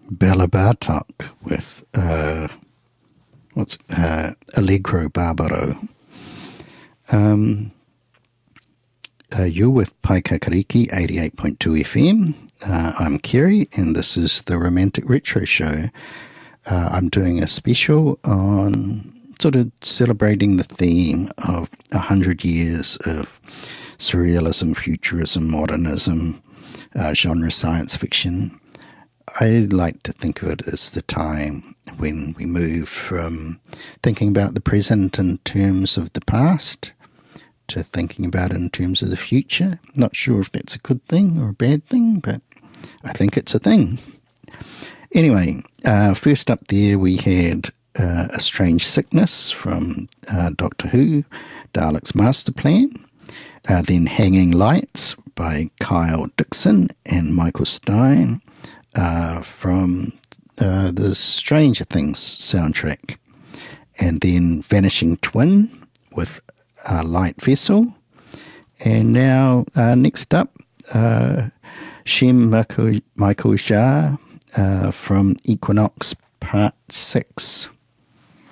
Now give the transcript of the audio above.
Bella Bartok with Allegro Barbaro. You're with Paikakariki 88.2 FM. I'm Kerry, and this is the Romantic Retro Show. I'm doing a special on sort of celebrating the theme of 100 years of surrealism, futurism, modernism, genre science fiction. I like to think of it as the time when we move from thinking about the present in terms of the past to thinking about it in terms of the future. Not sure if that's a good thing or a bad thing, but I think it's a thing. Anyway, first up there we had A Strange Sickness from Doctor Who, Dalek's Master Plan. Then Hanging Lights by Kyle Dixon and Michael Stein from the Stranger Things soundtrack. And then Vanishing Twin with Light Vessel. And now next up, Shem Michael Shah from Equinox Part 6.